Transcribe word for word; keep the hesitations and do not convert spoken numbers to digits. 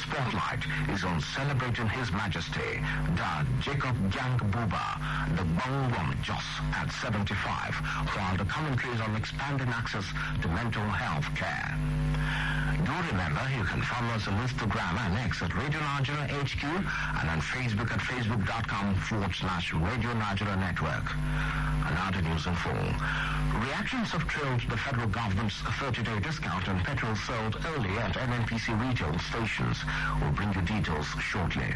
spotlight is on celebrating His Majesty, Da Jacob Gang Buba, the Bangwam Jos at seventy-five, while the commentary is on expanding access to mental health care. Do remember, you can follow us on Instagram and X at Radio Nigeria H Q and on Facebook at facebook.com forward slash Radio Nigeria Network. Another news in full. Reactions have trailed the federal government's thirty-day discount on petrol sold early at N N P C retail stations. We'll bring you details shortly.